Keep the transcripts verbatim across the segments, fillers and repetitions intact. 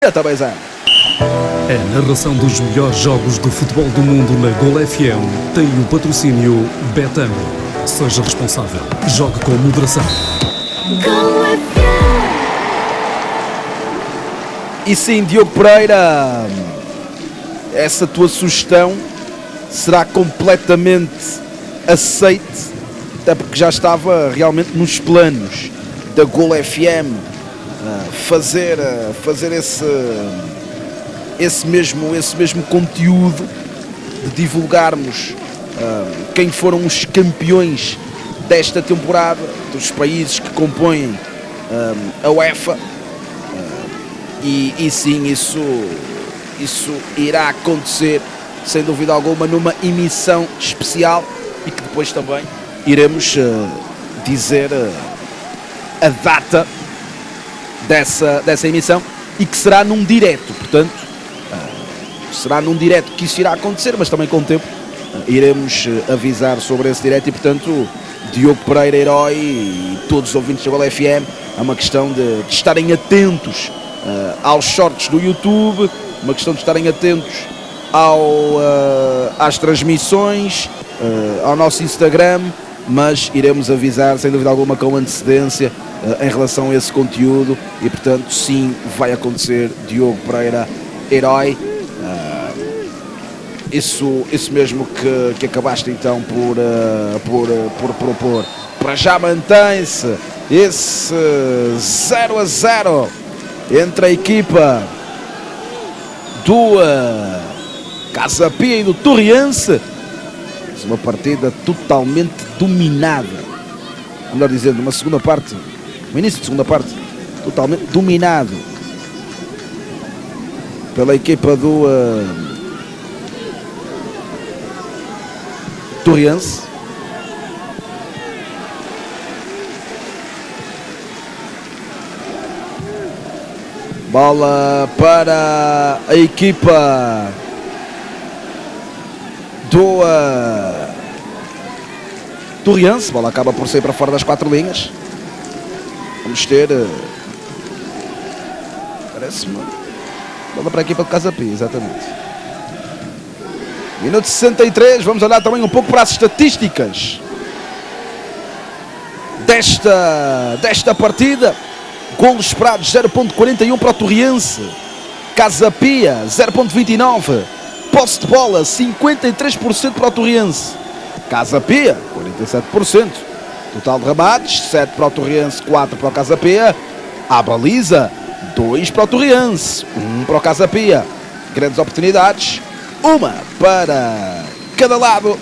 Também Zé. A narração dos melhores jogos do futebol do mundo na Gol F M tem o patrocínio Betano. Seja responsável. Jogue com moderação. Gol F M. E sim, Diogo Pereira, essa tua sugestão será completamente aceite, até porque já estava realmente nos planos da Gol F M fazer, fazer esse, esse, mesmo, esse mesmo conteúdo de divulgarmos uh, quem foram os campeões desta temporada, dos países que compõem uh, a UEFA, uh, e, e sim, isso, isso irá acontecer sem dúvida alguma numa emissão especial e que depois também iremos uh, dizer uh, a data Dessa, dessa emissão, e que será num direto, portanto uh, será num direto que isso irá acontecer, mas também com o tempo uh, iremos uh, avisar sobre esse direto. E portanto, Diogo Pereira, herói, e todos os ouvintes da Gol F M, é uma questão de, de estarem atentos uh, aos shorts do YouTube, uma questão de estarem atentos ao, uh, às transmissões, uh, ao nosso Instagram, mas iremos avisar sem dúvida alguma com antecedência uh, em relação a esse conteúdo. E portanto sim, vai acontecer. Diogo Pereira, herói, uh, isso, isso mesmo que, que acabaste então por, uh, por, uh, por propor. Para já mantém-se esse zero a zero entre a equipa do uh, Casa Pia e do Torriense. Uma partida totalmente dominada, melhor dizendo, uma segunda parte, o início de segunda parte, totalmente dominado pela equipa do uh, Torriense. Bola para a equipa do uh, Torriense. Bola acaba por sair para fora das quatro linhas. Vamos ter uh, parece-me bola para a equipa de Casa Pia, exatamente. Minuto sessenta e três. Vamos olhar também um pouco para as estatísticas desta, desta partida. Golos esperados zero ponto quarenta e um para o Torriense. Casa Pia zero ponto vinte e nove. Posse de bola cinquenta e três por cento para o Torriense. Casa Pia quarenta e sete por cento. Total de remates sete para o Torriense, quatro para o Casa Pia. À baliza dois para o Torriense, um para o Casa Pia. Grandes oportunidades, uma para cada lado.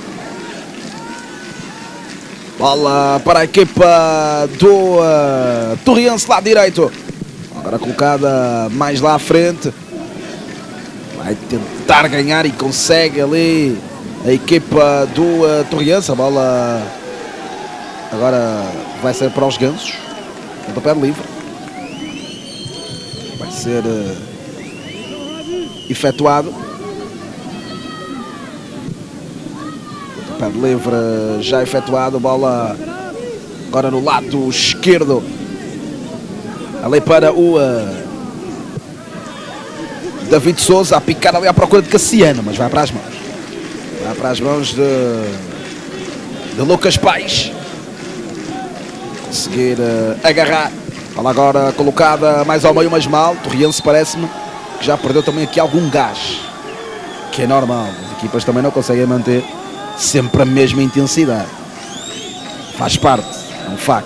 Bola para a equipa do uh, Torriense, lado direito. Agora colocada mais lá à frente. Vai tentar ganhar e consegue ali a equipa do uh, Torriense. A bola agora vai ser para os gansos. Pontapé livre. Vai ser uh, efetuado. Pontapé livre já efetuado. Bola agora no lado esquerdo. Ali para o... Uh, David Souza a picar ali à procura de Cassiano, mas vai para as mãos. Vai para as mãos de, de Lucas Paes. Conseguir uh, agarrar. Bola agora colocada mais ao meio, mas mal. Torriense parece-me que já perdeu também aqui algum gás, que é normal. As equipas também não conseguem manter sempre a mesma intensidade. Faz parte, é um facto.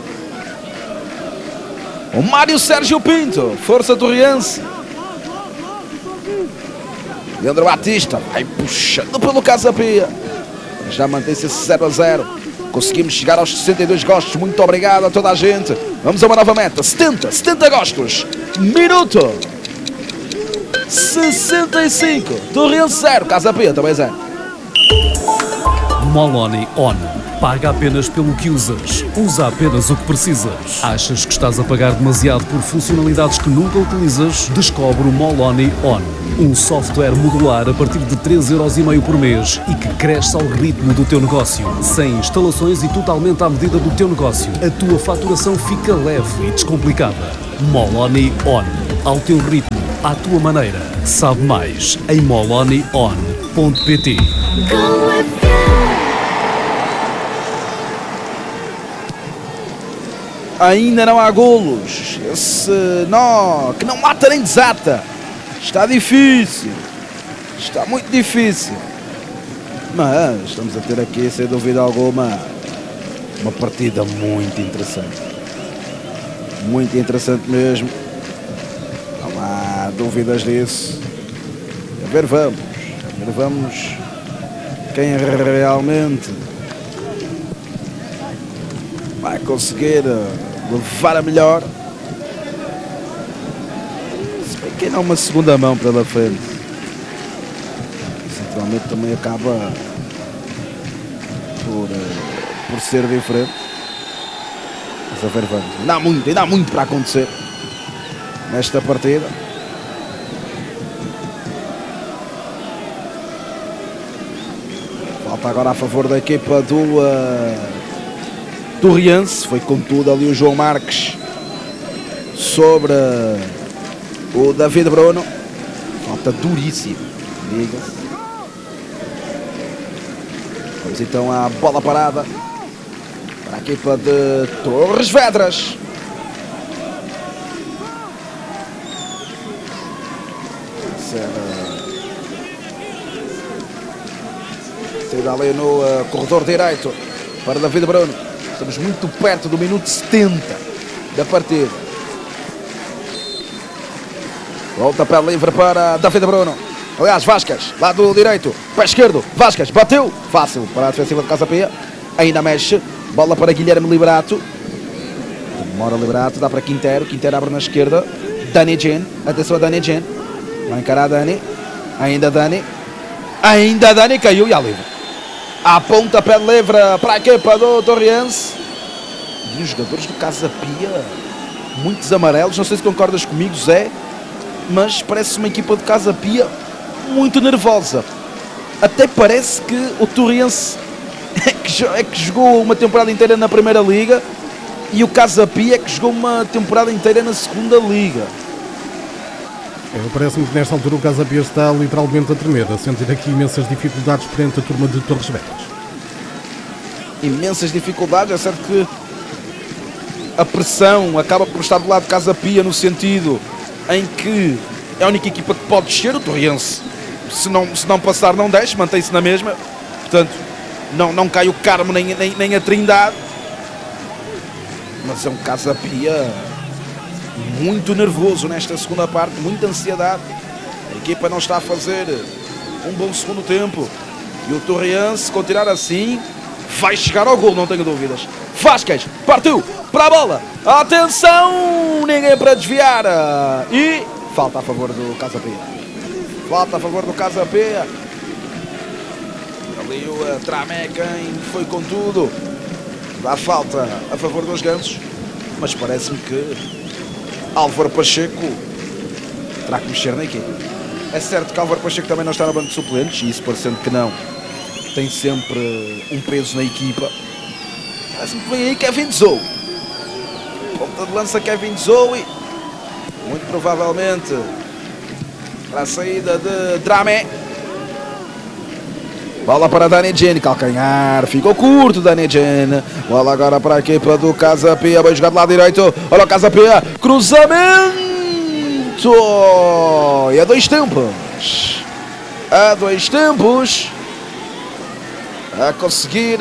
O Mário Sérgio Pinto, força Torriense. Leandro Batista vai puxando pelo Casa Pia. Já mantém-se esse zero a zero. Conseguimos chegar aos sessenta e dois gostos. Muito obrigado a toda a gente. Vamos a uma nova meta. setenta, setenta gostos. Minuto sessenta e cinco. Torriense zero, Casa Pia também zero. Moloni On. Paga apenas pelo que usas. Usa apenas o que precisas. Achas que estás a pagar demasiado por funcionalidades que nunca utilizas? Descobre o Moloni On. Um software modular a partir de três euros e meio por mês e que cresce ao ritmo do teu negócio. Sem instalações e totalmente à medida do teu negócio. A tua faturação fica leve e descomplicada. Moloni On. ao teu ritmo, à tua maneira. Sabe mais em moloni on ponto pt. Go with you. Ainda não há golos. Esse nó que não mata nem desata. Está difícil. Está muito difícil. Mas estamos a ter aqui, sem dúvida alguma, uma partida muito interessante. Muito interessante mesmo. Não há dúvidas disso. A ver, vamos. A ver, vamos. Quem realmente vai conseguir levar a melhor. Se bem que ainda há uma segunda mão pela frente. Centralmente também acaba por, por ser diferente. Mas a ver, vamos. Ainda há muito, ainda há muito para acontecer nesta partida. Falta agora a favor da equipa do uh, do Riense. Foi com tudo ali o João Marques sobre uh, o David Bruno. Falta duríssimo, diga-se. Vamos então à bola parada para a equipa de Torres Vedras. Saída ali no uh, corredor direito para David Bruno. Estamos muito perto do minuto setenta da partida. Volta pé livre para David Bruno. Aliás, Vasquez, lado direito, pé esquerdo, Vasquez, bateu, fácil para a defensiva de Casa Pia, ainda mexe, bola para Guilherme Liberato, demora Liberato, dá para Quintero, Quintero abre na esquerda, Dani Jean, atenção a Dani Jean, vai encarar Dani, ainda Dani, ainda Dani, caiu e há livre, a ponta pé livre para a equipa do Torriense, e os jogadores do Casa Pia, muitos amarelos, não sei se concordas comigo, Zé, mas parece uma equipa de Casa Pia muito nervosa. Até parece que o Torriense é que, é que jogou uma temporada inteira na Primeira Liga e o Casa Pia é que jogou uma temporada inteira na Segunda Liga. É, parece-me que nesta altura o Casa Pia está literalmente a tremer, a sentir aqui imensas dificuldades perante a turma de Torres Vedras. Imensas dificuldades, é certo que a pressão acaba por estar do lado de Casa Pia no sentido em que é a única equipa que pode descer, o Torriense. Se não, se não passar, não desce, mantém-se na mesma. Portanto, não, não cai o Carmo nem, nem, nem a Trindade. Mas é um Casa Pia muito nervoso nesta segunda parte, muita ansiedade. A equipa não está a fazer um bom segundo tempo. E o Torriense, se continuar assim, vai chegar ao gol, não tenho dúvidas. Vasquez partiu para a bola. Atenção! Ninguém para desviar. E falta a favor do Casa Pia. Falta a favor do Casa Pia. Ali o Tramé quem foi com tudo. Dá falta a favor dos gansos. Mas parece-me que Álvaro Pacheco terá que mexer na equipe. É certo que Álvaro Pacheco também não está no banco de suplentes. E isso parecendo que não, tem sempre um peso na equipa. Parece-me que vem aí Kevin Zou. Ponta de lança Kevin Zou. Muito provavelmente para a saída de Dramé. Bola para Dani Jean, calcanhar, ficou curto Dani Jean. Bola agora para a equipa do Casa Pia, bem jogado do lado direito. Olha o Casa Pia, cruzamento. E a dois tempos. A dois tempos. A conseguir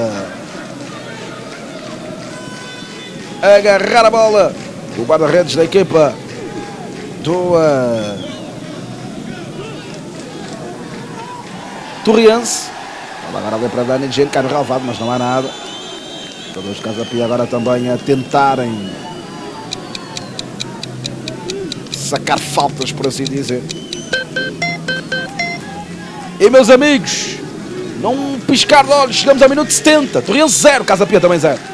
agarrar a bola. O guarda-redes da equipa do uh, Torriense. Agora ali para Dani Jean, cai no relvado, mas não há nada. Todos os Casa Pia agora também a tentarem sacar faltas, por assim dizer. E meus amigos, não piscar de olhos, chegamos ao minuto setenta. Torriense zero, Casa Pia também zero.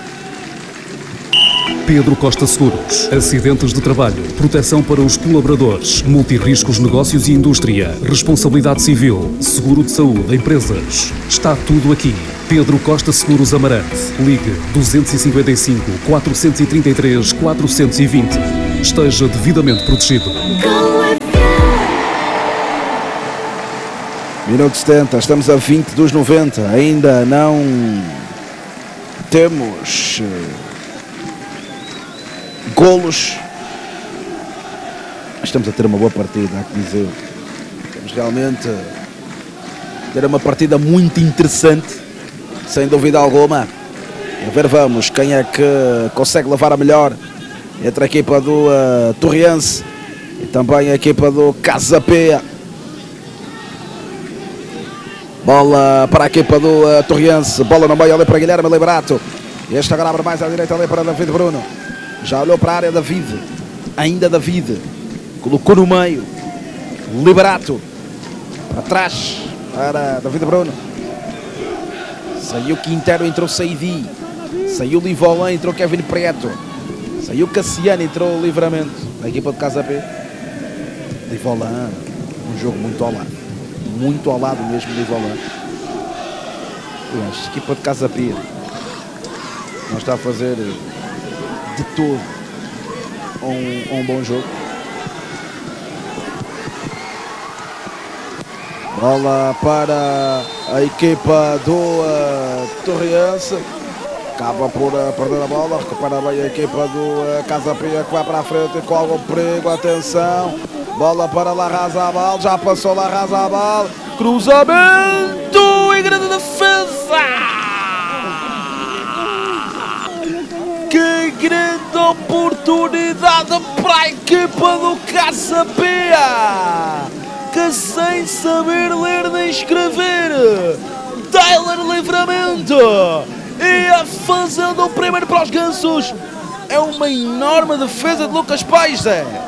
Pedro Costa Seguros. Acidentes de trabalho, proteção para os colaboradores, multirriscos, negócios e indústria, responsabilidade civil, seguro de saúde, empresas. Está tudo aqui. Pedro Costa Seguros Amarante. Ligue dois cinco cinco, quatro três três, quatro dois zero. esteja devidamente protegido. Go with you. Minuto setenta, estamos a vinte dos noventa, ainda não temos eh, golos. Estamos a ter uma boa partida, há que dizer. Estamos realmente a ter uma partida muito interessante, sem dúvida alguma. A ver, vamos, quem é que consegue levar a melhor entre a equipa do uh, Torriense e também a equipa do Casa Pia. Bola para a equipa do uh, Torriense, bola no meio ali para Guilherme Liberato. Este agora abre mais à direita ali para David Bruno. Já olhou para a área David, ainda David, colocou no meio, Liberato, para trás para David Bruno. Saiu Quintero, entrou Saidi, saiu Livolan, entrou Kevin Prieto, saiu Cassiano, entrou Livramento, a equipa de Casa P. Livolan, um jogo muito ao lado, muito ao lado mesmo Livolan. A equipa de Casa P não está a fazer de todo um, um bom jogo. Bola para a equipa do uh, Torriense. Acaba por uh, perder a bola. Recupera bem a equipa do uh, Casa Pia, que vai para a frente com algum perigo. Atenção. Bola para Larrazabal. Já passou Larrazabal. Cruzamento e grande defesa. Que grande oportunidade para a equipa do Casa Pia, que sem saber ler nem escrever, Tyler Livramento ia fazendo o primeiro para os Gansos. É uma enorme defesa de Lucas Paes.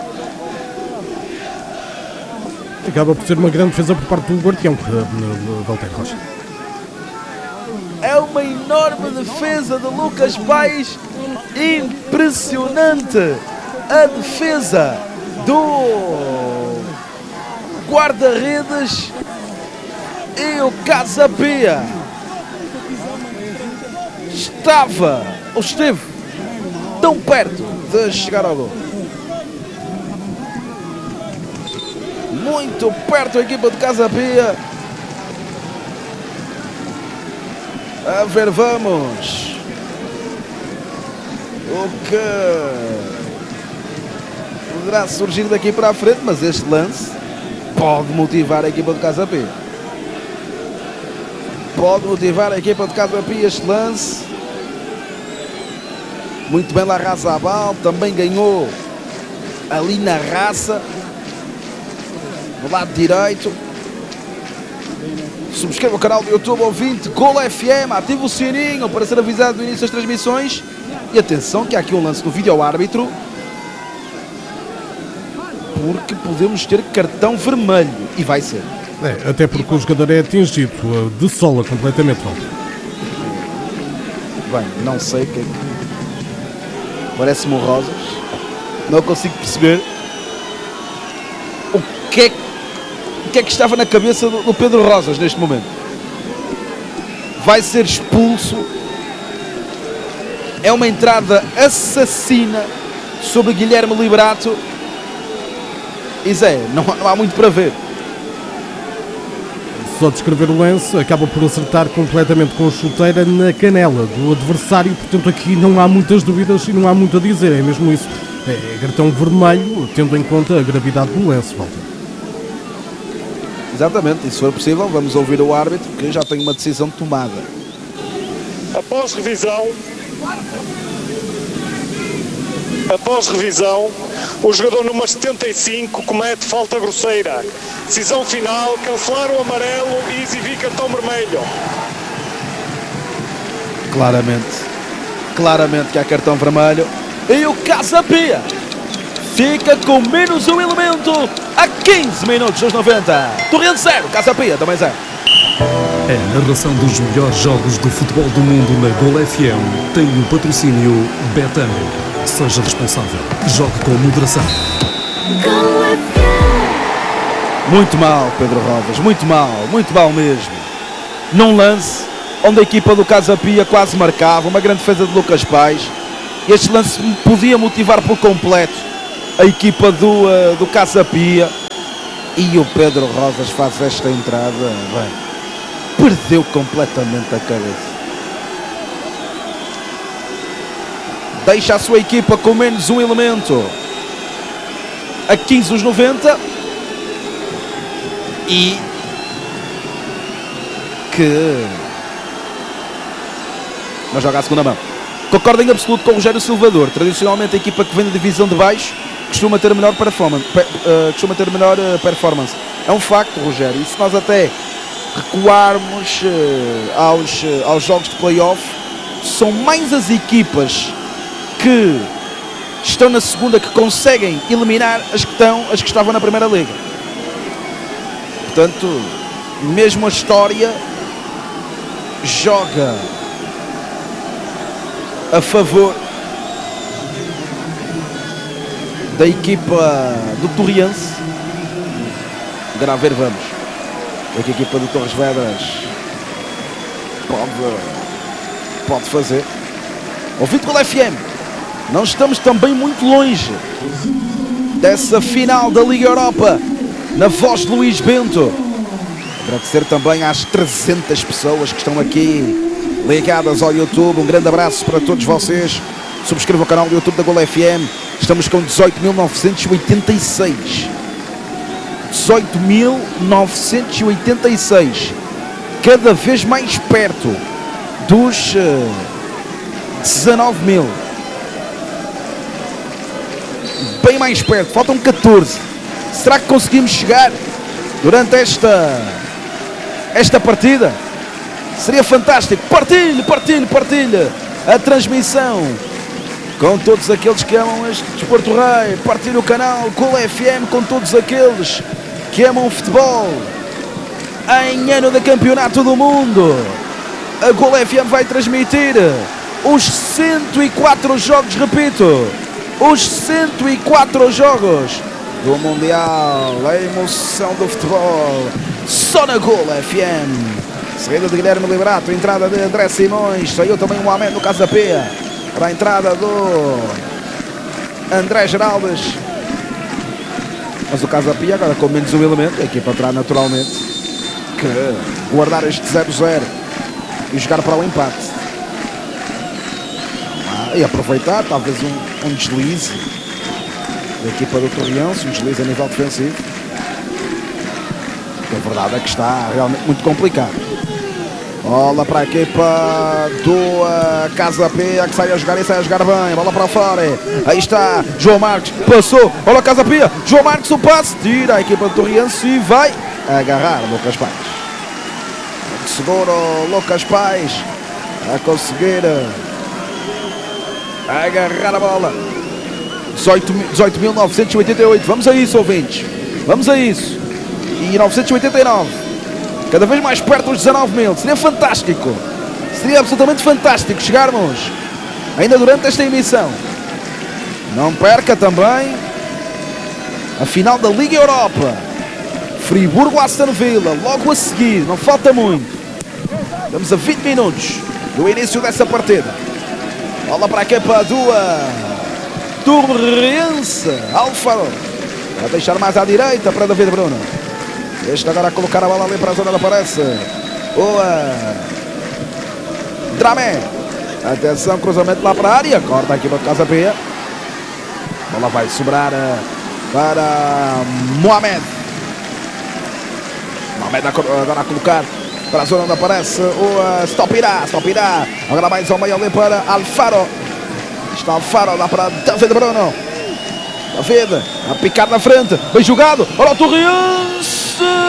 Acaba por ser uma grande defesa por parte do guardião, Walter Rocha. É uma enorme defesa de Lucas Paes. Impressionante a defesa do guarda-redes e o Casa Pia estava, ou esteve, tão perto de chegar ao gol. Muito perto a equipa de Casa Pia. A ver, vamos. O que poderá surgir daqui para a frente, mas este lance pode motivar a equipa de Casa Pia. Pode motivar a equipa de Casa Pia este lance. Muito bem Larrazabal, também ganhou ali na raça, no lado direito. Subscreva o canal do YouTube, ouvinte, Gol F M, ative o sininho para ser avisado do início das transmissões. E atenção que há aqui um lance no vídeo árbitro, porque podemos ter cartão vermelho, e vai ser. É, até porque o jogador é atingido de sola completamente. Bem, não sei o que é que... Parece-me o Rosas. Não consigo perceber o que é que, o que, é que estava na cabeça do, do Pedro Rosas neste momento. Vai ser expulso. É uma entrada assassina sobre Guilherme Liberato. E Zé, não, não há muito para ver. Só descrever o lance, acaba por acertar completamente com a chuteira na canela do adversário, portanto aqui não há muitas dúvidas e não há muito a dizer, é mesmo isso. É cartão vermelho, tendo em conta a gravidade do lance, Walter. Exatamente, e se for possível vamos ouvir o árbitro, que já tem uma decisão tomada. Após revisão, após revisão, o jogador número setenta e cinco comete falta grosseira. Decisão final, cancelar o amarelo e exibir cartão vermelho. Claramente, claramente que há cartão vermelho. E o Casa Pia fica com menos um elemento a quinze minutos dos noventa. Torriense zero, Casa Pia também zero. A narração dos melhores jogos do futebol do mundo na Gol F M tem o patrocínio Betano. Seja responsável. Jogue com moderação. Go with you. Muito mal, Pedro Rodas, muito mal, muito mal mesmo. Num lance onde a equipa do Casa Pia quase marcava, uma grande defesa de Lucas Paes. Este lance podia motivar por completo a equipa do, uh, do Casa Pia. E o Pedro Rosas faz esta entrada, bem, perdeu completamente a cabeça. Deixa a sua equipa com menos um elemento a quinze dos noventa. E que não joga a segunda mão. Concordo em absoluto com o Rogério Silvador. Tradicionalmente a equipa que vem da divisão de baixo costuma ter melhor performance, uh, costuma ter melhor uh, performance. É um facto, Rogério. E se nós até recuarmos uh, aos, uh, aos jogos de play-off, são mais as equipas que estão na segunda que conseguem eliminar as que, estão, as que estavam na primeira liga. Portanto, mesmo a história joga a favor da equipa do Torriense. Agora a ver, vamos. O que a equipa do Torres Vedras pode, pode fazer. Ouvido pela F M, não estamos também muito longe dessa final da Liga Europa, na voz de Luís Bento. Agradecer também às trezentas pessoas que estão aqui ligadas ao YouTube. Um grande abraço para todos vocês. Subscrevam o canal do YouTube da Gol F M. Estamos com dezoito mil novecentos e oitenta e seis. dezoito mil novecentos e oitenta e seis. Cada vez mais perto dos uh, dezanove mil. Bem mais perto. Faltam catorze. Será que conseguimos chegar durante esta, esta partida? Seria fantástico. Partilhe, partilhe, partilhe a transmissão com todos aqueles que amam este desporto rei. Partilhe o canal Gol F M com todos aqueles que amam futebol. Em ano de campeonato do mundo, a Gol F M vai transmitir os cento e quatro jogos, repito, os cento e quatro jogos do Mundial. A emoção do futebol só na Gol F M. Saída de Guilherme Liberato, entrada de André Simões, saiu também o Mohamed no Casa Pia, para a entrada do André Geraldes. Mas o Casa Pia agora com menos um elemento, a equipa terá naturalmente que guardar este zero zero e jogar para o empate. Ah, e aproveitar talvez um, um deslize da equipa do Torriense, um deslize a nível defensivo. A verdade é que está realmente muito complicado. Bola para a equipa do uh, Casa Pia, que sai a jogar e sai a jogar bem. Bola para fora. Aí está João Marques. Passou. Olha o Casa Pia. João Marques o passe. Tira a equipa do Torriense e vai agarrar Lucas Paes. Seguro Lucas Paes a conseguir agarrar a bola. dezoito mil novecentos e oitenta e oito. Vamos a isso, ouvintes. Vamos a isso. E novecentos e oitenta e nove. Cada vez mais perto dos dezanove mil. Seria fantástico. Seria absolutamente fantástico chegarmos ainda durante esta emissão. Não perca também a final da Liga Europa. Friburgo Aston Villa. Logo a seguir. Não falta muito. Estamos a vinte minutos do início dessa partida. Bola para a equipa do Torriense. Alfaro. Vai deixar mais à direita para David Bruno. Este agora a colocar a bola ali para a zona da Parece. Boa. Dramé. Atenção, cruzamento lá para a área. Corta aqui para Casa Pia. A bola vai sobrar para Mohamed. Mohamed agora a colocar para a zona da Parece. O Stopirá. Stopirá. Agora mais ao meio ali para Alfaro. Está Alfaro lá para David Bruno. David a picar na frente. Bem jogado. Olha o Torriense.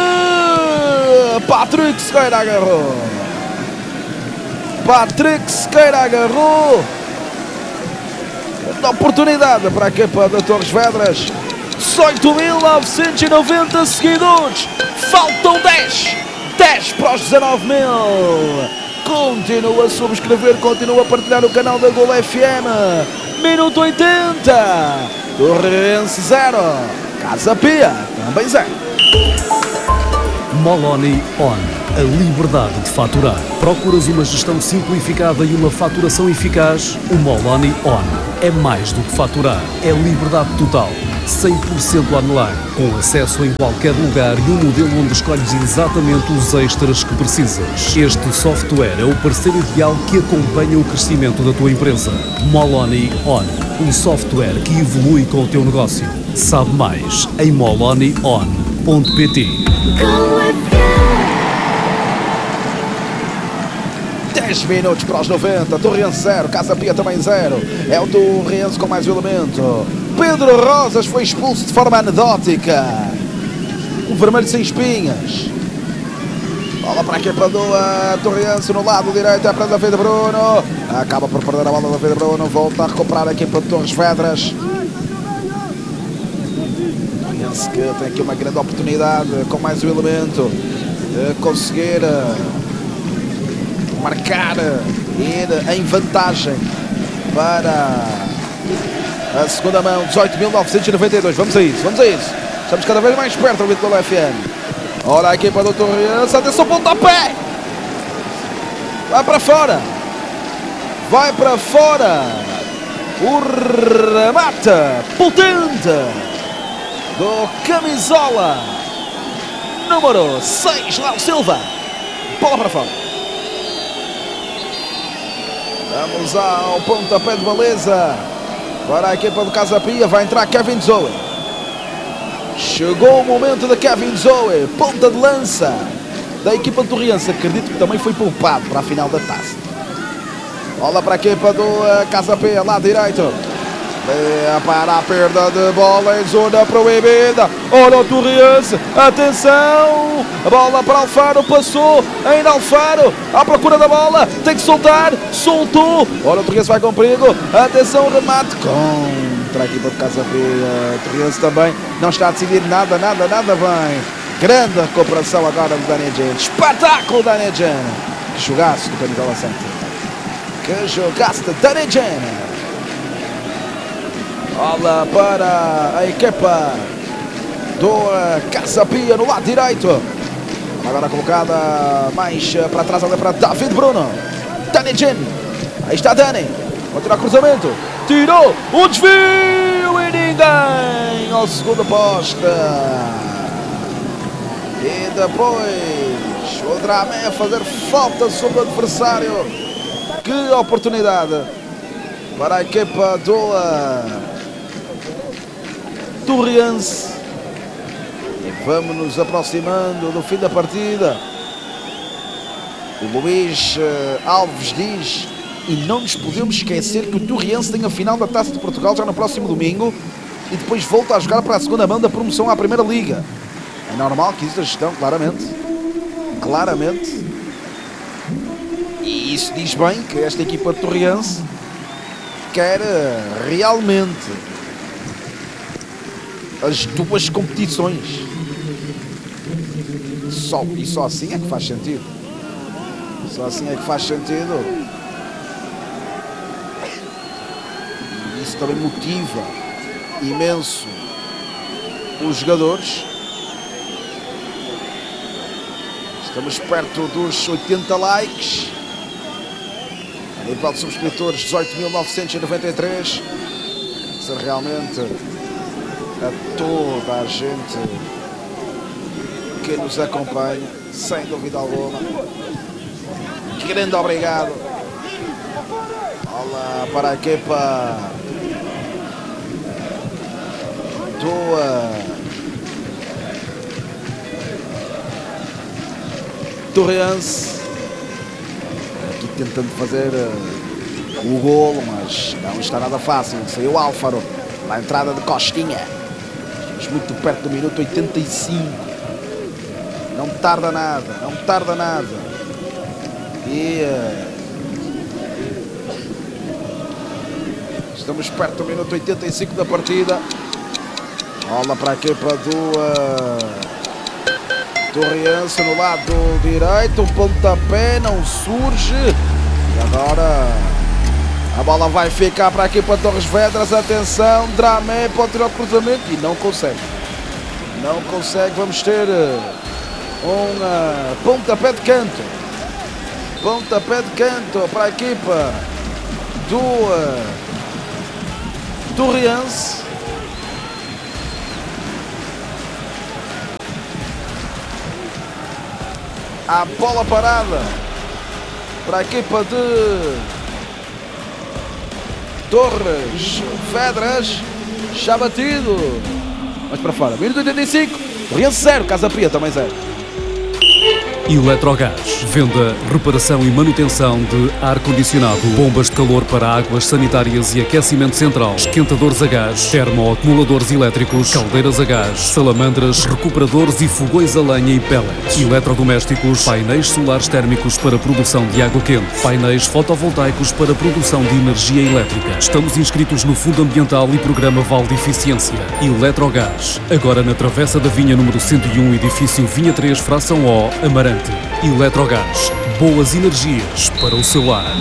Patrick Sequeira agarrou. Patrick Sequeira agarrou. A oportunidade para a equipa da Torres Vedras. dezoito mil novecentos e noventa seguidores. Faltam dez. dez para os dezanove mil. Continua a subscrever, continua a partilhar o canal da Gol F M. Minuto oitenta. Torrense zero. Casa Pia também zero. Moloni On. A liberdade de faturar. Procuras uma gestão simplificada e uma faturação eficaz? O Moloni On é mais do que faturar. É liberdade total. cem por cento online, com acesso em qualquer lugar e um modelo onde escolhes exatamente os extras que precisas. Este software é o parceiro ideal que acompanha o crescimento da tua empresa. Moloney On, um software que evolui com o teu negócio. Sabe mais em moloney on ponto pt. Go with you. dez minutos para os noventa, Torriense zero, Casa Pia também zero. É o Torriense com mais um elemento. Pedro Rosas foi expulso de forma anedótica. Um vermelho sem espinhas. Bola para a equipa do uh, Torriense no lado direito, é para David Bruno. Acaba por perder a bola do David Bruno, volta a recuperar a equipa de Torres Vedras. Torriense que tem aqui uma grande oportunidade com mais um elemento de conseguir uh, marcar, ir em vantagem para a segunda mão. Dezoito mil novecentos e noventa e dois, vamos a isso, vamos a isso. Estamos cada vez mais perto do Vitor F M. Ora a equipa do Torriense, atenção, pontapé! Vai para fora! Vai para fora! O remate potente do camisola número seis, Léo Silva. Bola para fora. Vamos ao pontapé de baliza para a equipa do Casa Pia. Vai entrar Kevin Zoe. Chegou o momento de Kevin Zoe, ponta de lança da equipa do Torriense. Acredito que também foi poupado para a final da taça. Bola para a equipa do uh, Casa Pia, lado direito. É para a perda de bola em zona proibida. Olha o Torriense, atenção, a bola para Alfaro, passou, ainda Alfaro, à procura da bola, tem que soltar, soltou. Olha o Torriense vai com perigo, atenção, remate contra a equipa de Casa Pia. O Torriense também não está a decidir nada, nada, nada bem. Grande recuperação agora do Daniel Jane, espetáculo Daniel Jane. Que jogaço do camisola Santa. Que jogaço de Daniel Jane. Bola para a equipa do Casa Pia no lado direito. Agora colocada mais para trás, ali para David Bruno. Dani Gen. Aí está Dani. Vai tirar cruzamento. Tirou o desvio e ninguém ao segundo poste. E depois o Dramé a fazer falta sobre o adversário. Que oportunidade para a equipa do Torriense. E vamos nos aproximando do fim da partida. O Luís uh, Alves diz: e não nos podemos esquecer que o Torriense tem a final da Taça de Portugal já no próximo domingo e depois volta a jogar para a segunda mão da promoção à Primeira Liga. É normal que exista gestão, claramente. Claramente. E isso diz bem que esta equipa de Torriense quer uh, realmente as duas competições. Só, e só assim é que faz sentido. Só assim é que faz sentido. E isso também motiva imenso os jogadores. Estamos perto dos oitenta likes. A nível de subscritores, dezoito mil novecentos e noventa e três. Isso realmente a toda a gente que nos acompanha, sem dúvida alguma. Grande obrigado. Olá para a equipa do Torriense. Aqui tentando fazer uh, o golo, mas não está nada fácil. Saiu Álvaro na entrada de Costinha. Estamos muito perto do minuto oitenta e cinco. Não tarda nada, não tarda nada. E uh, estamos perto do minuto oitenta e cinco da partida. Bola para a equipa do uh, Torriense no lado direito. Um pontapé, não surge. E agora a bola vai ficar para a equipa de Torres Vedras. Atenção, Dramé pode tirar o cruzamento e não consegue. Não consegue. Vamos ter um uh, pontapé de canto. Pontapé de canto para a equipa do uh, Torriense. A bola parada para a equipa de Torres Vedras. Já batido. Mas para fora. Minuto oitenta e cinco. Torrense zero. Casa Pia também zero. Eletrogás, venda, reparação e manutenção de ar-condicionado, bombas de calor para águas sanitárias e aquecimento central, esquentadores a gás, termoacumuladores elétricos, caldeiras a gás, salamandras, recuperadores e fogões a lenha e pellets, eletrodomésticos, painéis solares térmicos para produção de água quente, painéis fotovoltaicos para produção de energia elétrica. Estamos inscritos no Fundo Ambiental e Programa Vale de Eficiência. Eletrogás, agora na Travessa da Vinha número cento e um, edifício Vinha três, fração O, Amarante. Eletrogás, boas energias para o seu lar.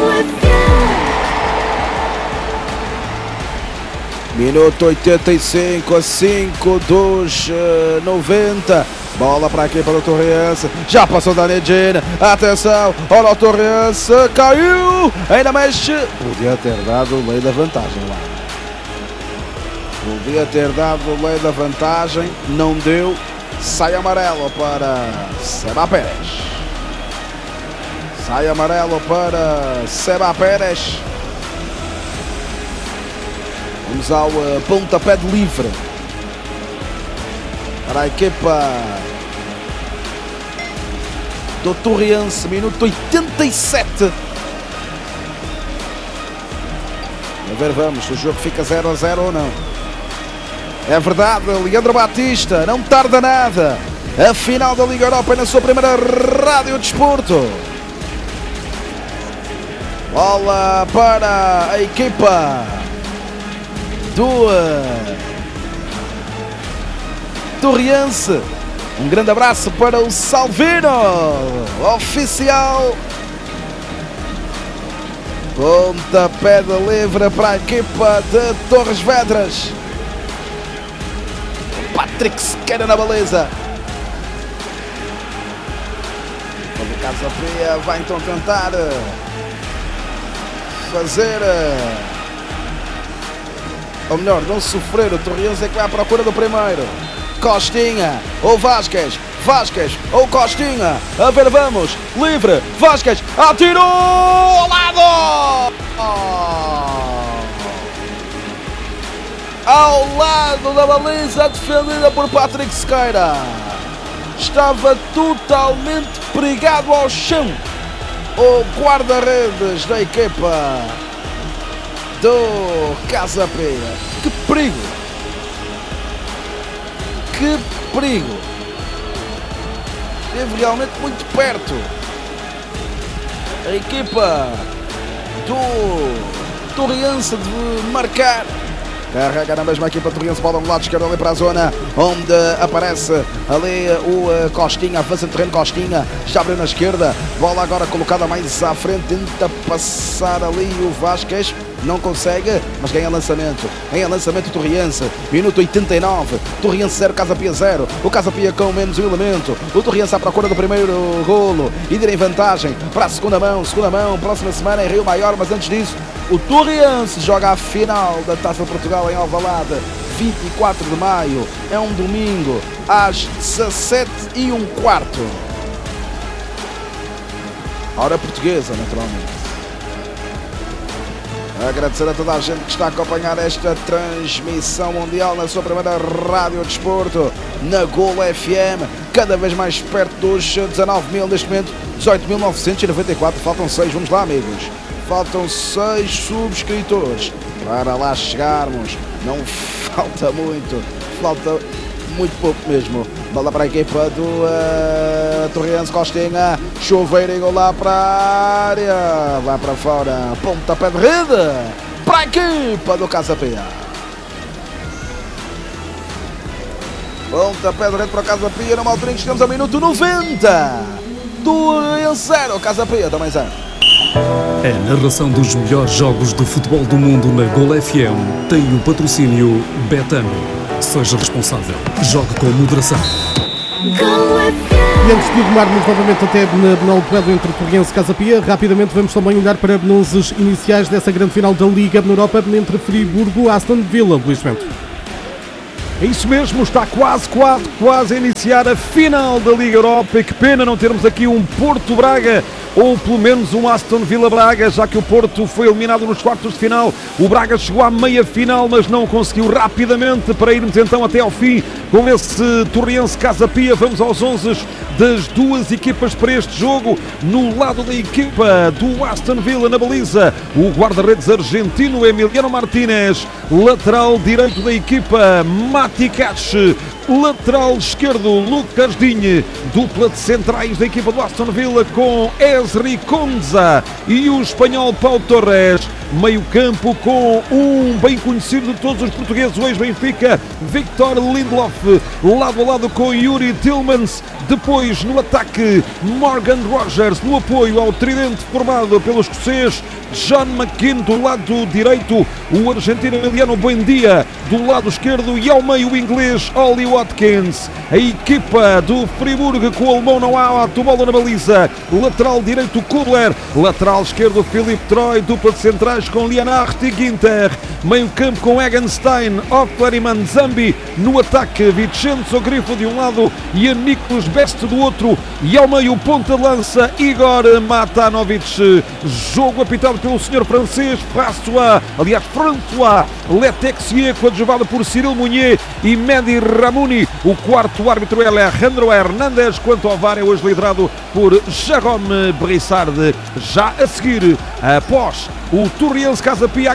Minuto oitenta e cinco a cinco dos uh, noventa. Bola para a equipa do Torrense. Já passou da Negina. Atenção. Olha o Torrense. Caiu. Ainda mexe. Podia ter dado o lei da vantagem lá. Podia ter dado o lei da vantagem. Não deu. Sai amarelo para Seba Pérez. Sai amarelo para Seba Pérez. Vamos ao uh, pontapé de livre para a equipa do Torrense. Minuto oitenta e sete. A ver, vamos, o jogo fica zero a zero ou não. É verdade, Leandro Batista, não tarda nada. A final da Liga Europa na sua primeira Rádio Desporto. Bola para a equipa do uh, Torrense. Um grande abraço para o Salvino, oficial. Pontapé de livre para a equipa de Torres Vedras. Patrick Sequeira na baliza. O Casa Pia vai então tentar fazer, ou melhor, não sofrer. O Torrense é que vai à procura do primeiro. Costinha ou Vasquez. Vasquez ou Costinha. A ver, vamos. Livre. Vasquez atirou ao lado. Oh. Ao lado da baliza, defendida por Patrick Sequeira. Estava totalmente pregado ao chão o guarda-redes da equipa do Casa Pia. Que perigo! Que perigo! Esteve realmente muito perto a equipa do Torrense de marcar. Carrega na mesma equipa Torrense, bola no lado esquerdo ali para a zona onde aparece ali o Costinha, avança no terreno Costinha, já abriu na esquerda, bola agora colocada mais à frente, tenta passar ali o Vasquez, não consegue, mas ganha lançamento, ganha lançamento o Torrense, minuto oitenta e nove, Torrense zero, Casa Pia zero, o Casa Pia com menos um elemento, o Torrense à procura do primeiro golo, e ir em vantagem para a segunda mão, segunda mão, próxima semana em Rio Maior, mas antes disso, o Torrense joga a final da Taça de Portugal em Alvalade, vinte e quatro de maio, é um domingo, às dezassete e um quarto. Hora portuguesa, naturalmente. Agradecer a toda a gente que está a acompanhar esta transmissão mundial na sua primeira Rádio Desporto, na Gol F M, cada vez mais perto dos dezanove mil, neste momento dezoito mil novecentos e noventa e quatro, faltam seis, vamos lá amigos. Faltam seis subscritores para lá chegarmos. Não falta muito, falta muito pouco mesmo. Bola para a equipa do uh, Torrense, Costinha, chuveirinho lá para a área, vai para fora, pontapé de rede para a equipa do Casa Pia. Pontapé de rede para a Casa Pia, no Maltrinho, chegamos ao minuto noventa. Torrense zero, Casa Pia também zero. A narração dos melhores jogos de futebol do mundo na Gol F M tem o patrocínio Betano. Seja responsável. Jogue com moderação. E antes de tomarmos novamente até na Benal Duelo entre Torrense e Casa Pia, rapidamente vamos também olhar para os iniciais dessa grande final da Liga na Europa entre Friburgo e Aston Villa, Luís Bento. É isso mesmo, está quase, quase, quase a iniciar a final da Liga Europa e que pena não termos aqui um Porto Braga ou pelo menos um Aston Villa Braga, já que o Porto foi eliminado nos quartos de final. O Braga chegou à meia final, mas não conseguiu rapidamente para irmos então até ao fim com esse Torriense Casa Pia. Vamos aos onze das duas equipas para este jogo. No lado da equipa do Aston Villa, na baliza, o guarda-redes argentino Emiliano Martínez, lateral direito da equipa Mati Cache, lateral esquerdo Lucas Digne, dupla de centrais da equipa do Aston Villa com Ezri Konza e o espanhol Pau Torres. Meio campo com um bem conhecido de todos os portugueses, o ex-Benfica, Victor Lindelof, lado a lado com Yuri Tillmans. Depois no ataque, Morgan Rogers, no apoio ao tridente formado pelo escocês John McKean do lado direito, o argentino Emiliano Buendia do lado esquerdo e ao meio o inglês Ollie Watkins. A equipa do Friburgo com o alemão não há bola na baliza, lateral direito Kubler, lateral esquerdo Philippe Troy, dupla de centrais com Lienart e Ginter. Meio campo com Egenstein, Hoffler e Manzambi. No ataque, Vincenzo Grifo de um lado e a Nicolas Best do outro. E ao meio, ponta de lança, Igor Matanovic. Jogo apitado pelo senhor francês François, aliás, François Letexier, coadjuvado por Cyril Mounier e Mehdi Ramouni. O quarto árbitro é Alejandro Hernandes, quanto ao V A R é hoje liderado por Jérôme Brissard. Já a seguir, após o Torriense Casa Pia